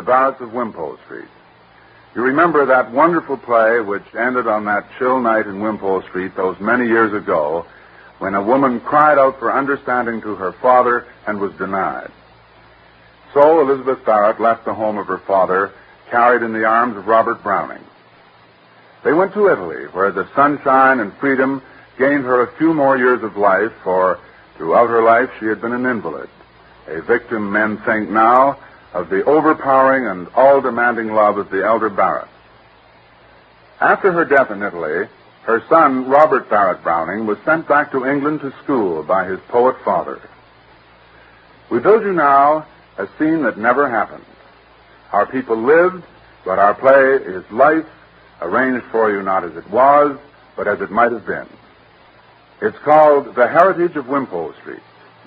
Barretts of Wimpole Street. You remember that wonderful play which ended on that chill night in Wimpole Street those many years ago when a woman cried out for understanding to her father and was denied. So Elizabeth Barrett left the home of her father, carried in the arms of Robert Browning. They went to Italy, where the sunshine and freedom gained her a few more years of life, for throughout her life she had been an invalid, a victim, men think now, of the overpowering and all-demanding love of the elder Barrett. After her death in Italy, her son, Robert Barrett Browning, was sent back to England to school by his poet father. We build you now a scene that never happened. Our people lived, but our play is life, arranged for you not as it was, but as it might have been. It's called The Heritage of Wimpole Street.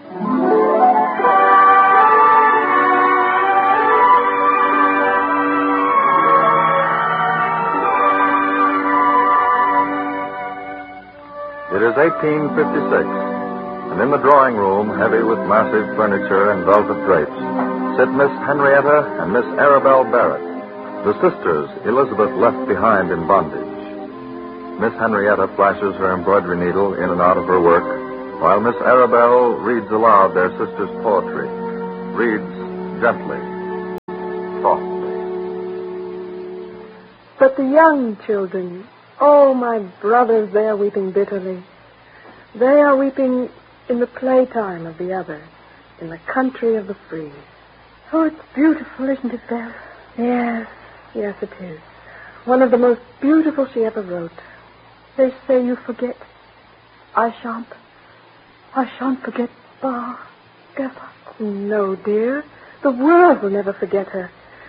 It is 1856, and in the drawing room, heavy with massive furniture and velvet drapes, sit Miss Henrietta and Miss Arabelle Barrett, the sisters Elizabeth left behind in bondage. Miss Henrietta flashes her embroidery needle in and out of her work, while Miss Arabelle reads aloud their sister's poetry. Reads gently, softly. But the young children, oh, my brothers, they are weeping bitterly. They are weeping in the playtime of the other, in the country of the free. Oh, it's beautiful, isn't it, Belle? Yes, yes, it is. One of the most beautiful she ever wrote. They say you forget. I shan't forget Bar, ever. No, dear. The world will never forget her.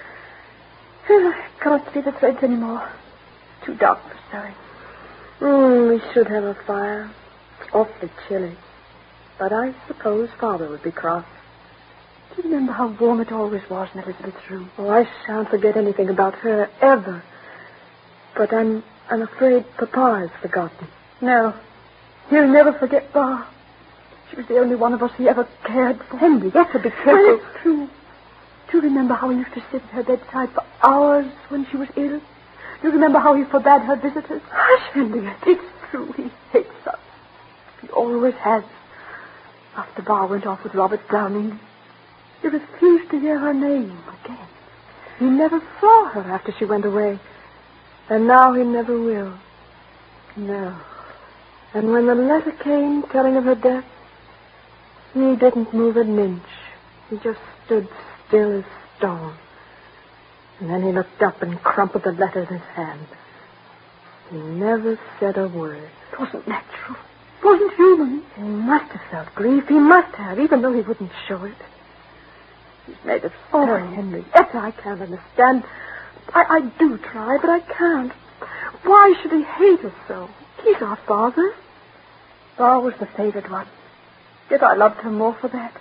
I can't see the threads anymore. Too dark for sewing. We should have a fire. It's awfully chilly. But I suppose Father would be cross. Do you remember how warm it always was in Elizabeth's room? Oh, I shan't forget anything about her, ever. But I'm afraid Papa has forgotten. No, he'll never forget Bar. She was the only one of us he ever cared for. Henrietta, be careful. Well, it's true. Do you remember how he used to sit at her bedside for hours when she was ill? Do you remember how he forbade her visitors? Hush, Henrietta. It's true. He hates us. He always has. After Bar went off with Robert Browning, he refused to hear her name again. He never saw her after she went away. And now he never will. No. And when the letter came telling of her death, he didn't move an inch. He just stood still as stone. And then he looked up and crumpled the letter in his hand. He never said a word. It wasn't natural. It wasn't human. He must have felt grief. He must have, even though he wouldn't show it. He's made of stone. Oh, Henrietta, I can't understand. I do try, but I can't. Why should he hate us so? He's our father. Bar was the favored one. Yet I loved her more for that.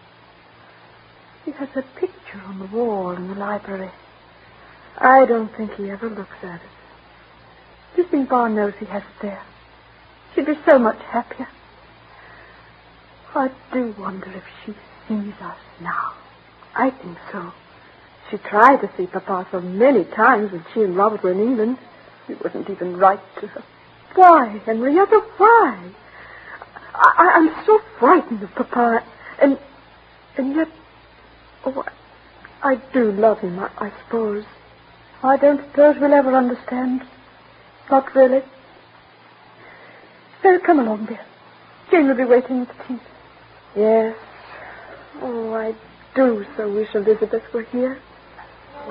He has a picture on the wall in the library. I don't think he ever looks at it. Do you think Bar knows he has it there? She'd be so much happier. I do wonder if she sees us now. I think so. She tried to see Papa so many times when she and Robert were in England. He wouldn't even write to her. Why, Henrietta, why? I'm so frightened of Papa. And yet, oh, I do love him, I suppose. I don't suppose we'll ever understand. Not really. So come along, dear. Jane will be waiting at the tea. Yes. Oh, I do so wish Elizabeth were here.